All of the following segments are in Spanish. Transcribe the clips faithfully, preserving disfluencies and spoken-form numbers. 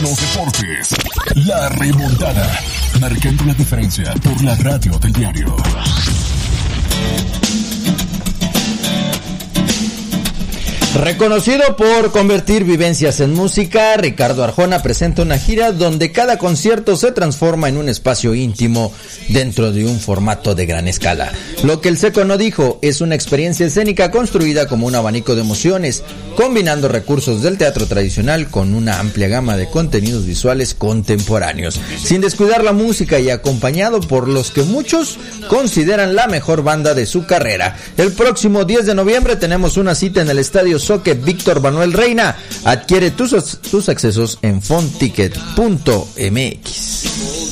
los deportes. La remontada. Marcando la diferencia por la radio del diario. Reconocido por convertir vivencias en música, Ricardo Arjona presenta una gira donde cada concierto se transforma en un espacio íntimo dentro de un formato de gran escala. Lo que el Seco no dijo es una experiencia escénica construida como un abanico de emociones, combinando recursos del teatro tradicional con una amplia gama de contenidos visuales contemporáneos, sin descuidar la música y acompañado por los que muchos consideran la mejor banda de su carrera. El próximo diez de noviembre tenemos una cita en el Estadio Soque Víctor Manuel Reina. Adquiere tus, tus accesos en fonticket punto m x.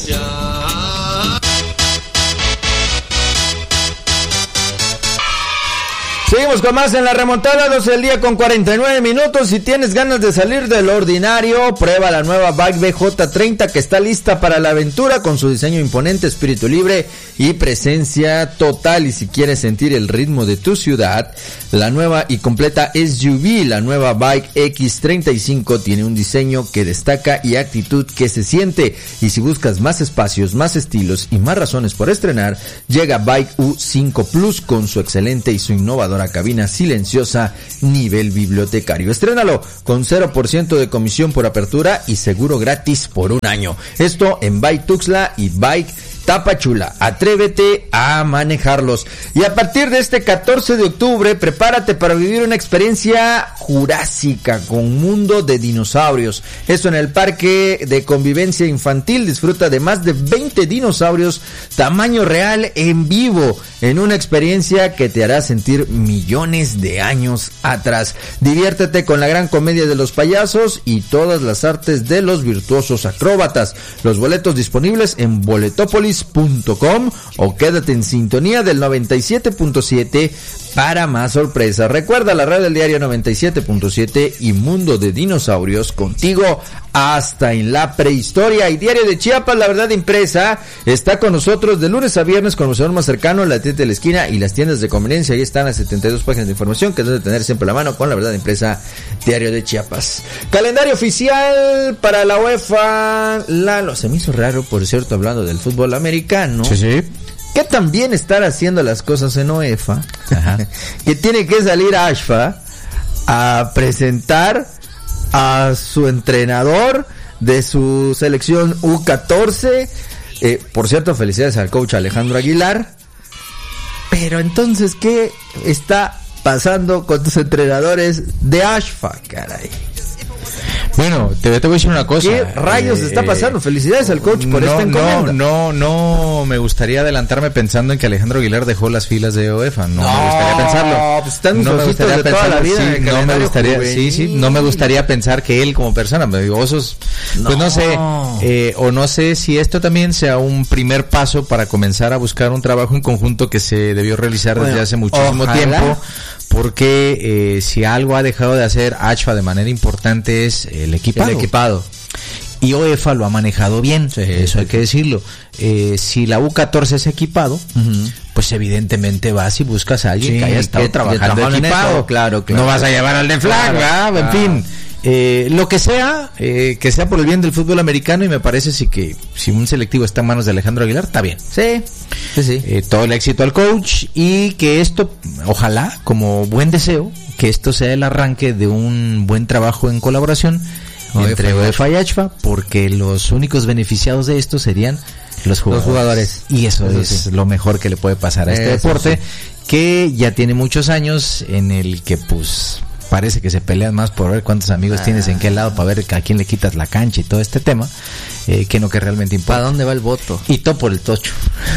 Seguimos con más en la remontada, doce del día con cuarenta y nueve minutos. Si tienes ganas de salir del ordinario, prueba la nueva Bike B J treinta que está lista para la aventura con su diseño imponente, espíritu libre y presencia total. Y si quieres sentir el ritmo de tu ciudad, la nueva y completa S U V, la nueva Bike X treinta y cinco, tiene un diseño que destaca y actitud que se siente. Y si buscas más espacios, más estilos y más razones por estrenar, llega Bike U cinco Plus con su excelente y su innovadora cabina silenciosa nivel bibliotecario. Estrénalo con cero por ciento de comisión por apertura y seguro gratis por un año. Esto en Bike Tuxtla y Bike Tapachula. Atrévete a manejarlos. Y a partir de este catorce de octubre, prepárate para vivir una experiencia jurásica con mundo de dinosaurios. Esto en el Parque de Convivencia Infantil. Disfruta de más de veinte dinosaurios tamaño real en vivo, en una experiencia que te hará sentir millones de años atrás. Diviértete con la gran comedia de los payasos y todas las artes de los virtuosos acróbatas. Los boletos disponibles en boletopolis punto com o quédate en sintonía del noventa y siete punto siete para más sorpresas. Recuerda la radio del diario noventa y siete punto siete y Mundo de Dinosaurios contigo hasta en la prehistoria. Y Diario de Chiapas, la verdad impresa, está con nosotros de lunes a viernes con el señor más cercano, la tienda de la esquina y las tiendas de conveniencia. Ahí están las setenta y dos páginas de información que debes tener siempre a la mano con la verdad impresa, Diario de Chiapas. Calendario oficial para la UEFA. Lalo, se me hizo raro, por cierto, hablando del fútbol americano. Sí, sí. Que también estar haciendo las cosas en UEFA. Ajá. Que tiene que salir Ashfa a presentar a su entrenador de su selección U catorce. Eh, por cierto, felicidades al coach Alejandro Aguilar. Pero entonces, ¿qué está pasando con tus entrenadores de Ashfa, caray? Bueno, te, te voy a decir una cosa. ¿Qué rayos eh, está pasando? Felicidades al coach por no, esta encomienda. No, no, no me gustaría adelantarme pensando en que Alejandro Aguilar dejó las filas de UEFA. No, no me gustaría pensarlo. Pues están no me gustaría de pensar, toda la vida. Sí, no me gustaría, juvenil. sí, sí, no me gustaría pensar que él como persona, me digo, osos, no. pues no sé, eh, o no sé si esto también sea un primer paso para comenzar a buscar un trabajo en conjunto que se debió realizar bueno, desde hace muchísimo ojalá. tiempo. Porque eh, si algo ha dejado de hacer Ashfa de manera importante es el equipado. El equipado. Y UEFA lo ha manejado bien, sí, eso sí, hay que decirlo. Eh, si la U catorce es equipado, uh-huh. pues evidentemente vas y buscas a alguien sí, que haya estado que, trabajando que equipado. Eso, claro, claro. No vas a llevar al de flag, claro, en fin. Eh, lo que sea, eh, que sea por el bien del fútbol americano, y me parece sí que si un selectivo está en manos de Alejandro Aguilar, está bien. Sí, sí, sí. Eh, todo el éxito al coach y que esto, ojalá, como buen deseo, que esto sea el arranque de un buen trabajo en colaboración o entre UEFA y Ashfa, porque los únicos beneficiados de esto serían los jugadores. Los jugadores. Y eso, eso es sí. lo mejor que le puede pasar a este eso deporte, sí. que ya tiene muchos años en el que pues parece que se pelean más por ver cuántos amigos ah. tienes en qué lado, para ver a quién le quitas la cancha y todo este tema, eh, que no que realmente importa. ¿Para dónde va el voto? Y todo por el tocho.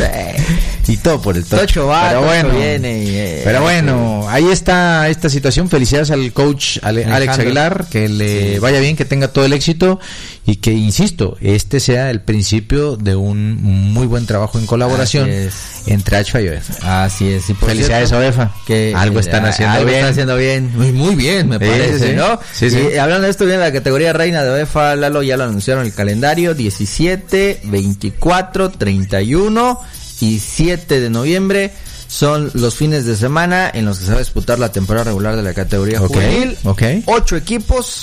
Sí. Y todo por el tocho. Tocho va, pero tocho bueno, viene. Y, eh, pero bueno, ahí está esta situación. Felicidades al coach Ale, Alex Aguilar, que le sí. vaya bien, que tenga todo el éxito y que, insisto, este sea el principio de un muy buen trabajo en colaboración entre Ashfa y UEFA. Así es. Y felicidades cierto, a UEFA. Que algo están haciendo algo bien. Están haciendo bien. Muy, muy bien, me sí, parece, sí. ¿no? Sí, sí. Y hablando de esto, viene la categoría reina de UEFA, Lalo, ya lo anunciaron el calendario, diecisiete, veinticuatro, treinta y uno y siete de noviembre. Son los fines de semana en los que se va a disputar la temporada regular de la categoría okay, juvenil. Okay. Ocho equipos,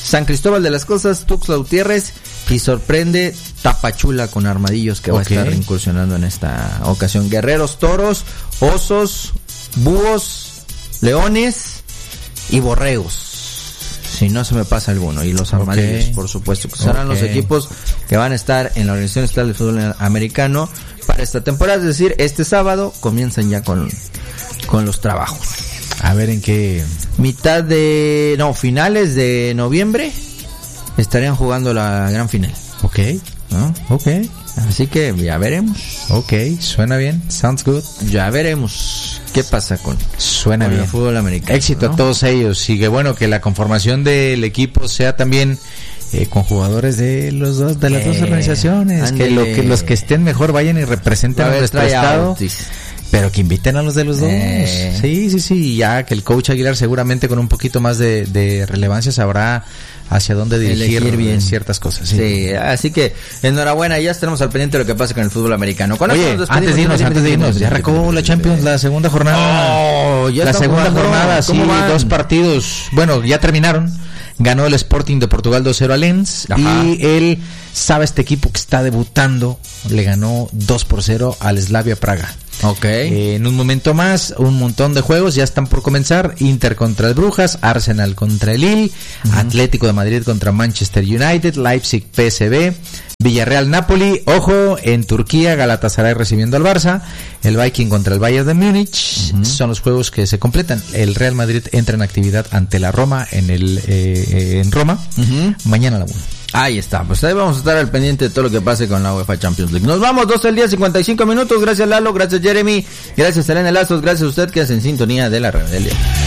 San Cristóbal de las Cosas, Tuxtla Gutiérrez y sorprende Tapachula con Armadillos que okay. va a estar incursionando en esta ocasión. Guerreros, Toros, Osos, Búhos, Leones y Borregos. Si no se me pasa alguno. Y los Armadillos, okay. por supuesto, que serán okay. los equipos que van a estar en la Organización Estatal de Fútbol Americano para esta temporada. Es decir, este sábado comienzan ya con, con los trabajos. A ver en qué... Mitad de... No, finales de noviembre estarían jugando la gran final. Ok. ¿No? Ok. Así que ya veremos. Ok, suena bien. Sounds good. Ya veremos qué pasa con, suena con bien. el fútbol americano. Éxito, ¿no?, a todos ellos. Y que bueno, que la conformación del equipo sea también eh, con jugadores de los dos, de las eh, dos organizaciones. Que, lo, que los que estén mejor vayan y representen a nuestro estado. Pero que inviten a los de los dos. Eh. Sí, sí, sí. Ya que el coach Aguilar seguramente con un poquito más de, de relevancia sabrá hacia dónde dirigir bien ciertas cosas. Sí. sí, así que enhorabuena, ya estaremos al pendiente de lo que pasa con el fútbol americano. Con Oye, antes de irnos, antes de irnos, ya arrancó la Champions, la segunda jornada. Oh, ya la segunda jugando. jornada, sí, van? dos partidos. Bueno, ya terminaron. Ganó el Sporting de Portugal dos cero a Lens. Ajá. Y él sabe este equipo que está debutando, le ganó dos por cero al Slavia Praga. Ok. Eh, en un momento más, un montón de juegos ya están por comenzar. Inter contra el Brujas, Arsenal contra el Lille, uh-huh. Atlético de Madrid contra Manchester United, Leipzig P S V, Villarreal Napoli, ojo, en Turquía Galatasaray recibiendo al Barça, el Viking contra el Bayern de Múnich, uh-huh. son los juegos que se completan. El Real Madrid entra en actividad ante la Roma en el eh, en Roma, uh-huh. mañana a la una. Ahí está, pues ahí vamos a estar al pendiente de todo lo que pase con la UEFA Champions League. Nos vamos, doce del día, cincuenta y cinco minutos. Gracias Lalo, gracias Jeremy, gracias Elena Lazos, gracias a usted que es en sintonía de la Rebelde.